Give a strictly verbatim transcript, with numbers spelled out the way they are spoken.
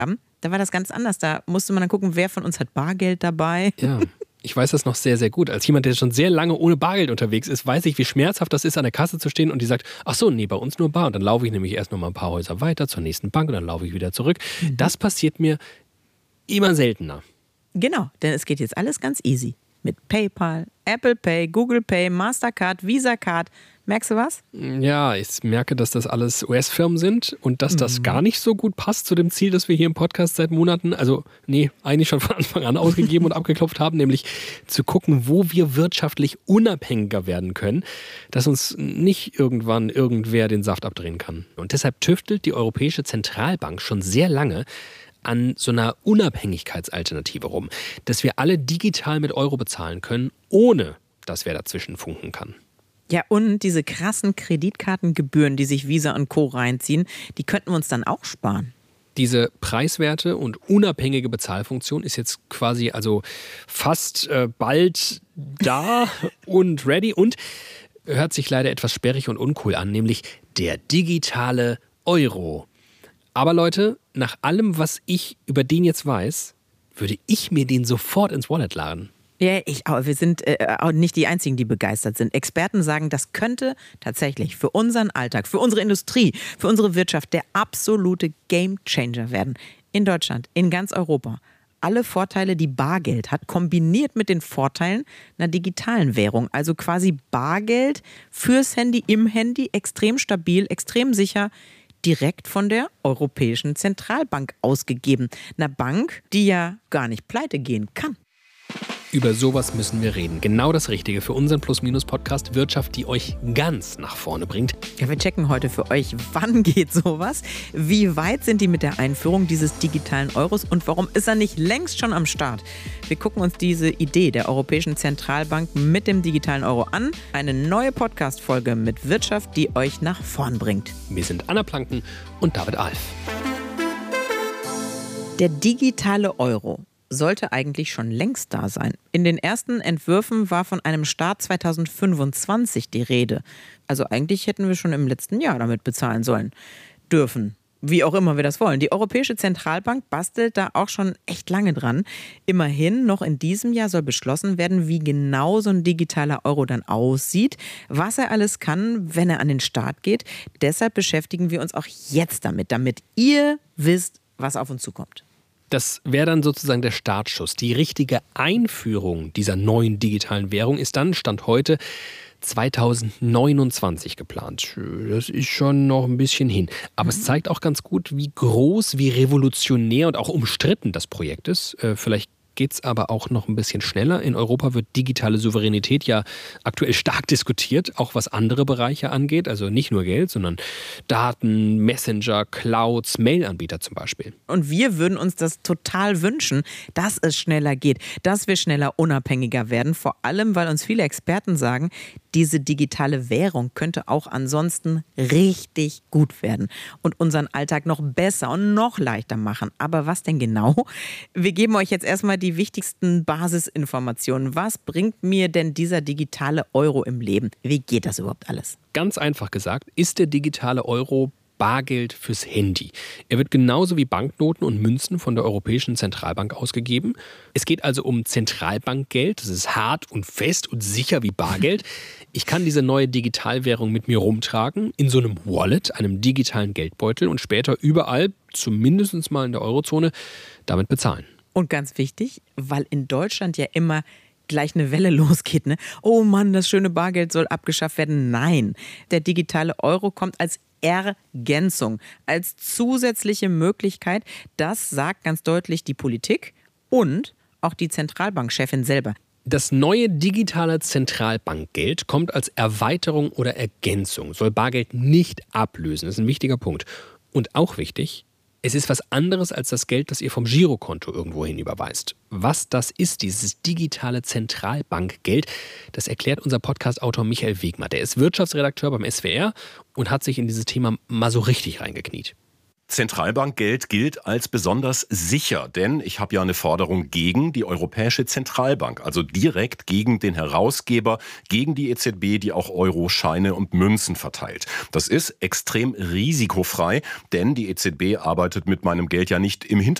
haben, da war das ganz anders. Da musste man dann gucken, wer von uns hat Bargeld dabei. Ja. Ich weiß das noch sehr, sehr gut. Als jemand, der schon sehr lange ohne Bargeld unterwegs ist, weiß ich, wie schmerzhaft das ist, an der Kasse zu stehen und die sagt, ach so, nee, bei uns nur Bar. Und dann laufe ich nämlich erst noch mal ein paar Häuser weiter zur nächsten Bank und dann laufe ich wieder zurück. Mhm. Das passiert mir immer seltener. Genau, denn es geht jetzt alles ganz easy. Mit PayPal, Apple Pay, Google Pay, Mastercard, Visa Card. Merkst du was? Ja, ich merke, dass das alles U S-Firmen sind und dass das mhm. gar nicht so gut passt zu dem Ziel, das wir hier im Podcast seit Monaten, also nee, eigentlich schon von Anfang an ausgegeben und abgeklopft haben, nämlich zu gucken, wo wir wirtschaftlich unabhängiger werden können, dass uns nicht irgendwann irgendwer den Saft abdrehen kann. Und deshalb tüftelt die Europäische Zentralbank schon sehr lange an so einer Unabhängigkeitsalternative rum, dass wir alle digital mit Euro bezahlen können, ohne dass wer dazwischen funken kann. Ja, und diese krassen Kreditkartengebühren, die sich Visa und Co. reinziehen, die könnten wir uns dann auch sparen. Diese preiswerte und unabhängige Bezahlfunktion ist jetzt quasi also fast äh, bald da und ready und hört sich leider etwas sperrig und uncool an, nämlich der digitale Euro. Aber Leute, nach allem, was ich über den jetzt weiß, würde ich mir den sofort ins Wallet laden. Ja, ich auch. Wir sind äh, auch nicht die Einzigen, die begeistert sind. Experten sagen, das könnte tatsächlich für unseren Alltag, für unsere Industrie, für unsere Wirtschaft der absolute Gamechanger werden. In Deutschland, in ganz Europa. Alle Vorteile, die Bargeld hat, kombiniert mit den Vorteilen einer digitalen Währung. Also quasi Bargeld fürs Handy, im Handy, extrem stabil, extrem sicher, direkt von der Europäischen Zentralbank ausgegeben. Einer Bank, die ja gar nicht pleite gehen kann. Über sowas müssen wir reden. Genau das Richtige für unseren Plus-Minus-Podcast Wirtschaft, die euch ganz nach vorne bringt. Ja, wir checken heute für euch, wann geht sowas? Wie weit sind die mit der Einführung dieses digitalen Euros und warum ist er nicht längst schon am Start? Wir gucken uns diese Idee der Europäischen Zentralbank mit dem digitalen Euro an. Eine neue Podcast-Folge mit Wirtschaft, die euch nach vorn bringt. Wir sind Anna Planken und David Alf. Der digitale Euro sollte eigentlich schon längst da sein. In den ersten Entwürfen war von einem Start zweitausendfünfundzwanzig die Rede. Also eigentlich hätten wir schon im letzten Jahr damit bezahlen sollen. Dürfen. Wie auch immer wir das wollen. Die Europäische Zentralbank bastelt da auch schon echt lange dran. Immerhin, noch in diesem Jahr soll beschlossen werden, wie genau so ein digitaler Euro dann aussieht, was er alles kann, wenn er an den Start geht. Deshalb beschäftigen wir uns auch jetzt damit, damit ihr wisst, was auf uns zukommt. Das wäre dann sozusagen der Startschuss. Die richtige Einführung dieser neuen digitalen Währung ist dann, Stand heute, zweitausendneunundzwanzig geplant. Das ist schon noch ein bisschen hin. Aber mhm. es zeigt auch ganz gut, wie groß, wie revolutionär und auch umstritten das Projekt ist. Vielleicht geht es aber auch noch ein bisschen schneller. In Europa wird digitale Souveränität ja aktuell stark diskutiert, auch was andere Bereiche angeht. Also nicht nur Geld, sondern Daten, Messenger, Clouds, Mail-Anbieter zum Beispiel. Und wir würden uns das total wünschen, dass es schneller geht, dass wir schneller unabhängiger werden. Vor allem, weil uns viele Experten sagen, diese digitale Währung könnte auch ansonsten richtig gut werden und unseren Alltag noch besser und noch leichter machen. Aber was denn genau? Wir geben euch jetzt erstmal die wichtigsten Basisinformationen. Was bringt mir denn dieser digitale Euro im Leben? Wie geht das überhaupt alles? Ganz einfach gesagt, ist der digitale Euro Bargeld fürs Handy. Er wird genauso wie Banknoten und Münzen von der Europäischen Zentralbank ausgegeben. Es geht also um Zentralbankgeld. Das ist hart und fest und sicher wie Bargeld. Ich kann diese neue Digitalwährung mit mir rumtragen, in so einem Wallet, einem digitalen Geldbeutel und später überall, zumindest mal in der Eurozone, damit bezahlen. Und ganz wichtig, weil in Deutschland ja immer gleich eine Welle losgeht, ne? Oh Mann, das schöne Bargeld soll abgeschafft werden. Nein, der digitale Euro kommt als Ergänzung, als zusätzliche Möglichkeit. Das sagt ganz deutlich die Politik und auch die Zentralbankchefin selber. Das neue digitale Zentralbankgeld kommt als Erweiterung oder Ergänzung, soll Bargeld nicht ablösen. Das ist ein wichtiger Punkt. Und auch wichtig, es ist was anderes als das Geld, das ihr vom Girokonto irgendwohin überweist. Was das ist, dieses digitale Zentralbankgeld, das erklärt unser Podcast-Autor Michael Wegmer. Der ist Wirtschaftsredakteur beim S W R und hat sich in dieses Thema mal so richtig reingekniet. Zentralbankgeld gilt als besonders sicher, denn ich habe ja eine Forderung gegen die Europäische Zentralbank, also direkt gegen den Herausgeber, gegen die E Z B, die auch Euro-Scheine und Münzen verteilt. Das ist extrem risikofrei, denn die E Z B arbeitet mit meinem Geld ja nicht im Hintergrund.